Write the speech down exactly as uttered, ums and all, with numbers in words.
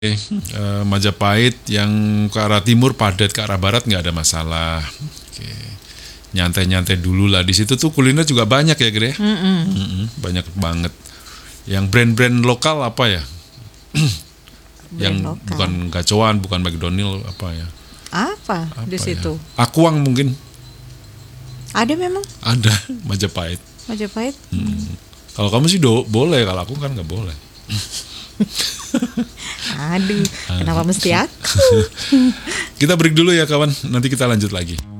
Eh, Majapahit yang ke arah timur padat, ke arah barat nggak ada masalah. Oke. Nyantai-nyantai dulu lah. Di situ tuh kuliner juga banyak ya, Gre. Mm-mm. Mm-mm, banyak banget. Yang brand-brand lokal apa ya? Yang lokal. bukan gacoan, bukan McDonald apa ya? Apa, Apa di ya? situ? Akuang mungkin Ada memang ada Majapahit. Majapahit. Hmm. Kalau kamu sih do boleh, kalau aku kan nggak boleh. Aduh, kenapa mesti aku? Kita break dulu ya kawan, nanti kita lanjut lagi.